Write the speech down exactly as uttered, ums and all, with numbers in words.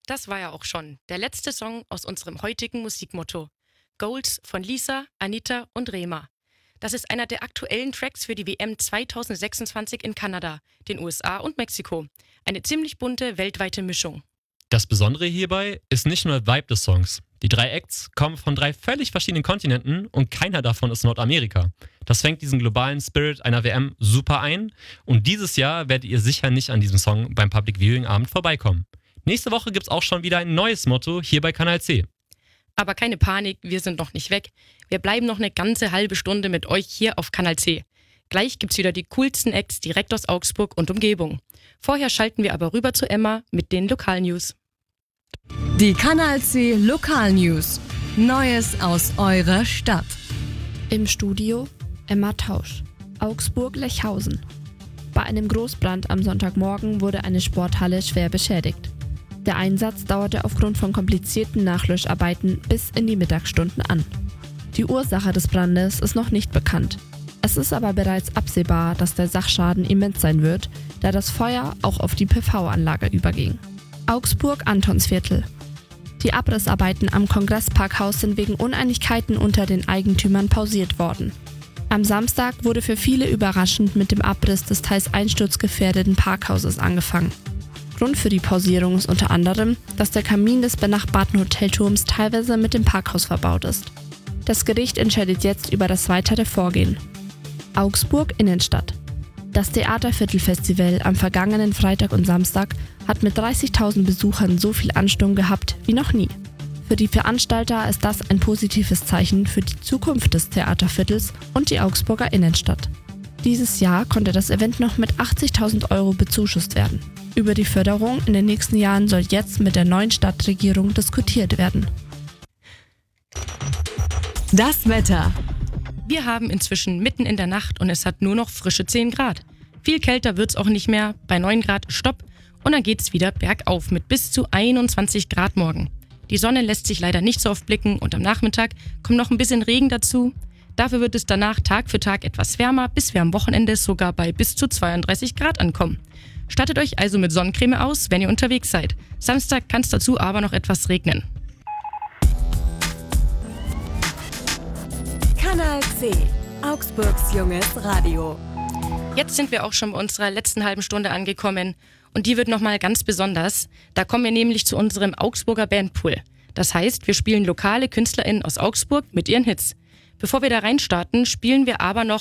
Das war ja auch schon der letzte Song aus unserem heutigen Musikmotto. Goals von Lisa, Anita und Rema. Das ist einer der aktuellen Tracks für die W M zwanzig sechsundzwanzig in Kanada, den U S A und Mexiko. Eine ziemlich bunte, weltweite Mischung. Das Besondere hierbei ist nicht nur der Vibe des Songs. Die drei Acts kommen von drei völlig verschiedenen Kontinenten und keiner davon ist Nordamerika. Das fängt diesen globalen Spirit einer W M super ein und dieses Jahr werdet ihr sicher nicht an diesem Song beim Public Viewing Abend vorbeikommen. Nächste Woche gibt's auch schon wieder ein neues Motto hier bei Kanal C. Aber keine Panik, wir sind noch nicht weg. Wir bleiben noch eine ganze halbe Stunde mit euch hier auf Kanal C. Gleich gibt's wieder die coolsten Acts direkt aus Augsburg und Umgebung. Vorher schalten wir aber rüber zu Emma mit den Lokalnews. Die Kanal C Lokalnews. Neues aus eurer Stadt. Im Studio Emma Tausch, Augsburg-Lechhausen. Bei einem Großbrand am Sonntagmorgen wurde eine Sporthalle schwer beschädigt. Der Einsatz dauerte aufgrund von komplizierten Nachlöscharbeiten bis in die Mittagsstunden an. Die Ursache des Brandes ist noch nicht bekannt. Es ist aber bereits absehbar, dass der Sachschaden immens sein wird, da das Feuer auch auf die P V-Anlage überging. Augsburg-Antonsviertel. Die Abrissarbeiten am Kongressparkhaus sind wegen Uneinigkeiten unter den Eigentümern pausiert worden. Am Samstag wurde für viele überraschend mit dem Abriss des teils einsturzgefährdeten Parkhauses angefangen. Grund für die Pausierung ist unter anderem, dass der Kamin des benachbarten Hotelturms teilweise mit dem Parkhaus verbaut ist. Das Gericht entscheidet jetzt über das weitere Vorgehen. Augsburg Innenstadt. Das Theaterviertelfestival am vergangenen Freitag und Samstag hat mit dreißigtausend Besuchern so viel Ansturm gehabt wie noch nie. Für die Veranstalter ist das ein positives Zeichen für die Zukunft des Theaterviertels und die Augsburger Innenstadt. Dieses Jahr konnte das Event noch mit achtzigtausend Euro bezuschusst werden. Über die Förderung in den nächsten Jahren soll jetzt mit der neuen Stadtregierung diskutiert werden. Das Wetter. Wir haben inzwischen mitten in der Nacht und es hat nur noch frische zehn Grad. Viel kälter wird's auch nicht mehr, bei neun Grad Stopp und dann geht's wieder bergauf mit bis zu einundzwanzig Grad morgen. Die Sonne lässt sich leider nicht so oft blicken und am Nachmittag kommt noch ein bisschen Regen dazu. Dafür wird es danach Tag für Tag etwas wärmer, bis wir am Wochenende sogar bei bis zu zweiunddreißig Grad ankommen. Stattet euch also mit Sonnencreme aus, wenn ihr unterwegs seid. Samstag kann es dazu aber noch etwas regnen. Kanal C, Augsburgs junges Radio. Jetzt sind wir auch schon bei unserer letzten halben Stunde angekommen und die wird nochmal ganz besonders. Da kommen wir nämlich zu unserem Augsburger Bandpool. Das heißt, wir spielen lokale KünstlerInnen aus Augsburg mit ihren Hits. Bevor wir da reinstarten, spielen wir aber noch